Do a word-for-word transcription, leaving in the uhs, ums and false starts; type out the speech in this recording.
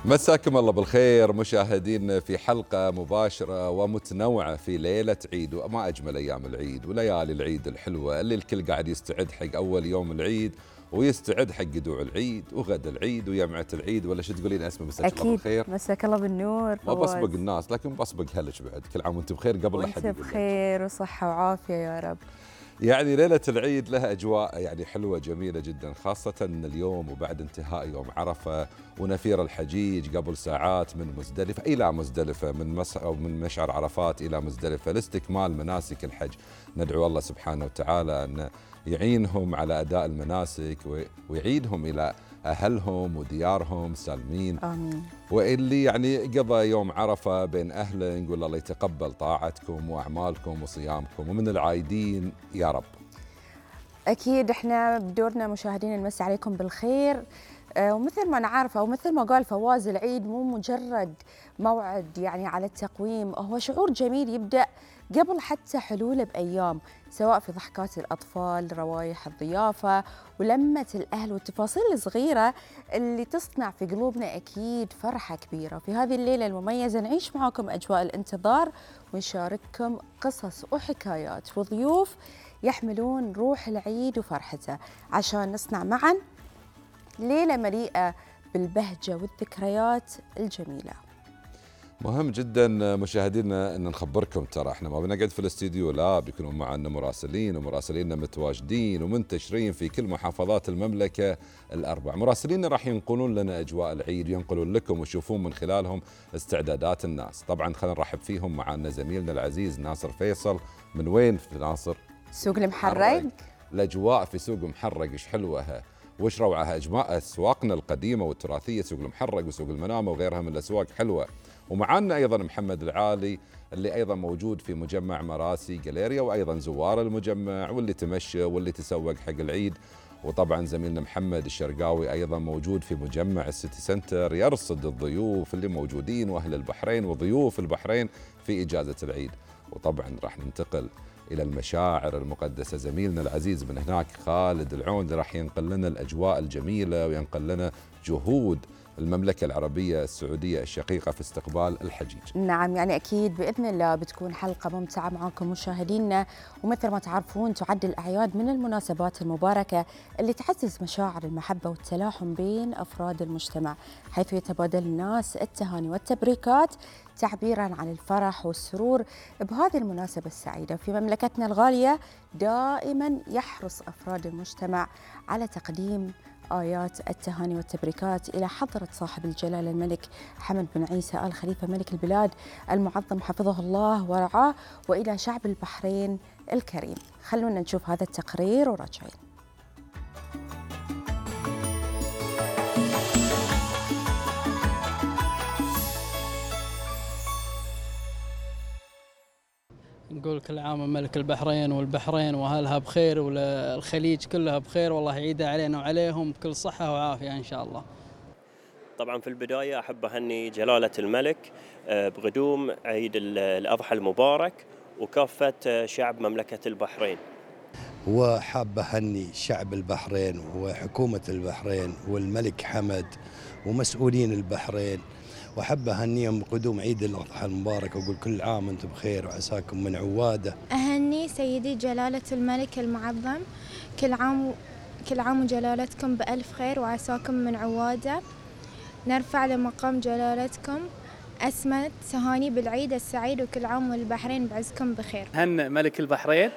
مساكم الله بالخير مشاهدين في حلقة مباشرة ومتنوعة في ليلة عيد، وما أجمل أيام العيد وليالي العيد الحلوة اللي الكل قاعد يستعد حق أول يوم العيد ويستعد حق دعوة العيد وغدا العيد ويمعة العيد. ولا شو تقولين أسماء؟ مساك الله بالخير. مساك الله بالنور. ما بسبق الناس لكن بسبق هلش بعد. كل عام وأنت بخير قبل لا حد يقول بخير وصحة وعافية يا رب. يعني ليلة العيد لها أجواء يعني حلوة جميلة جدا، خاصة أن اليوم وبعد انتهاء يوم عرفة ونفير الحجيج قبل ساعات من مزدلفة إلى مزدلفة، من مس أو من مشعر عرفات إلى مزدلفة لاستكمال مناسك الحج. ندعو الله سبحانه وتعالى أن يعينهم على أداء المناسك ويعيدهم إلى أهلهم وديارهم سالمين. آمين. واللي يعني قضى يوم عرفة بين أهله نقول الله يتقبل طاعتكم وأعمالكم وصيامكم، ومن العايدين يا رب. أكيد إحنا بدورنا مشاهدين نمسي عليكم بالخير. آه ومثل ما نعرف أو مثل ما قال فواز، العيد مو مجرد موعد يعني على التقويم، هو شعور جميل يبدأ قبل حتى حلوله بأيام، سواء في ضحكات الأطفال، روايح الضيافة، ولمة الأهل، والتفاصيل الصغيرة اللي تصنع في قلوبنا أكيد فرحة كبيرة. في هذه الليلة المميزة نعيش معاكم أجواء الانتظار ونشارككم قصص وحكايات وضيوف يحملون روح العيد وفرحته، عشان نصنع معا ليلة مليئة بالبهجة والذكريات الجميلة. مهم جدا مشاهدينا ان نخبركم، ترى احنا ما بنقعد في الاستديو، لا بيكونوا معنا مراسلين، ومراسليننا متواجدين ومنتشرين في كل محافظات المملكه الاربع. مراسليننا راح ينقلون لنا اجواء العيد وينقلون لكم وتشوفون من خلالهم استعدادات الناس. طبعا خلينا نرحب فيهم معنا زميلنا العزيز ناصر فيصل. من وين في ناصر؟ سوق المحرق. الاجواء في سوق محرق ايش حلوها وش روعها. اجواء اسواقنا القديمه والتراثيه، سوق المحرق وسوق المنامه وغيرها من الاسواق حلوه. ومعنا أيضا محمد العالي اللي أيضا موجود في مجمع مراسي جاليريا، وأيضا زوار المجمع واللي تمشى واللي تسوق حق العيد. وطبعا زميلنا محمد الشرقاوي أيضا موجود في مجمع السيتي سنتر يرصد الضيوف اللي موجودين وأهل البحرين وضيوف البحرين في إجازة العيد. وطبعا راح ننتقل إلى المشاعر المقدسة، زميلنا العزيز من هناك خالد العون اللي راح ينقل لنا الأجواء الجميلة وينقل لنا جهود المملكة العربية السعودية الشقيقة في استقبال الحجيج. نعم، يعني أكيد بإذن الله بتكون حلقة ممتعة معكم مشاهدينا. ومثل ما تعرفون تعد الأعياد من المناسبات المباركة اللي تعزز مشاعر المحبة والتلاحم بين أفراد المجتمع، حيث يتبادل الناس التهاني والتبريكات تعبيراً عن الفرح والسرور بهذه المناسبة السعيدة. في مملكتنا الغالية دائماً يحرص أفراد المجتمع على تقديم آيات التهاني والتبريكات إلى حضرة صاحب الجلالة الملك حمد بن عيسى آل خليفة ملك البلاد المعظم حفظه الله ورعاه، وإلى شعب البحرين الكريم. خلونا نشوف هذا التقرير وراجعين. نقول كل عام ملك البحرين والبحرين واهلها بخير والخليج كلها بخير، والله يعيدها علينا وعليهم بكل صحة وعافية إن شاء الله. طبعا في البداية أحب أهني جلالة الملك بقدوم عيد الأضحى المبارك وكافة شعب مملكة البحرين. وحاب أهني شعب البحرين وحكومة البحرين والملك حمد ومسؤولين البحرين، وأحب أهنيهم بقدوم عيد الأضحى المبارك، وأقول كل عام وأنتم بخير وعساكم من عواده. أهني سيدي جلالة الملك المعظم، كل عام كل عام وجلالتكم بألف خير وعساكم من عواده. نرفع لمقام جلالتكم أسمى تهاني بالعيد السعيد، وكل عام والبحرين بعزكم بخير. هن ملك البحرين